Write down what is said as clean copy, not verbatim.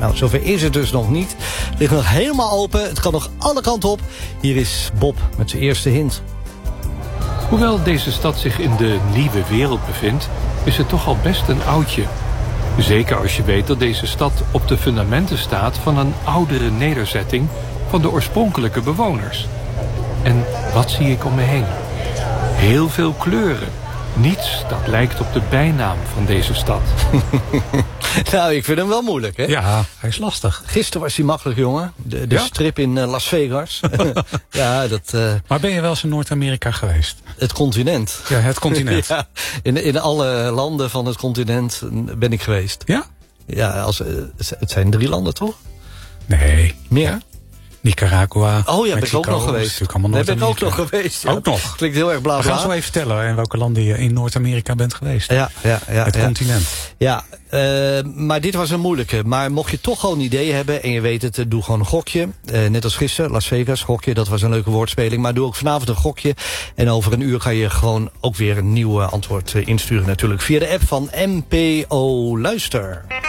Nou, zover is het dus nog niet. Het ligt nog helemaal open. Het kan nog alle kanten op. Hier is Bob met zijn eerste hint. Hoewel deze stad zich in de nieuwe wereld bevindt, is het toch al best een oudje. Zeker als je weet dat deze stad op de fundamenten staat van een oudere nederzetting van de oorspronkelijke bewoners. En wat zie ik om me heen? Heel veel kleuren. Niets dat lijkt op de bijnaam van deze stad. Nou, ik vind hem wel moeilijk, hè? Ja, hij is lastig. Gisteren was hij makkelijk, jongen. De strip in Las Vegas. Ja, dat... Maar ben je wel eens in Noord-Amerika geweest? Het continent. Ja, het continent. Ja, in alle landen van het continent ben ik geweest. Ja? Ja, het zijn 3 landen, toch? Nee. Meer? Nicaragua, oh ja, Mexico, ben ik ook nog geweest. Daar ben ik ook nog geweest. Ja. Ook nog? Klinkt heel erg bla bla. We gaan zo even vertellen in welke landen je in Noord-Amerika bent geweest. Ja. Het continent. Ja, maar dit was een moeilijke. Maar mocht je toch gewoon een idee hebben en je weet het, doe gewoon een gokje. Net als gisteren, Las Vegas, gokje, dat was een leuke woordspeling. Maar doe ook vanavond een gokje. En over een uur kan je gewoon ook weer een nieuw antwoord insturen natuurlijk. Via de app van NPO Luister.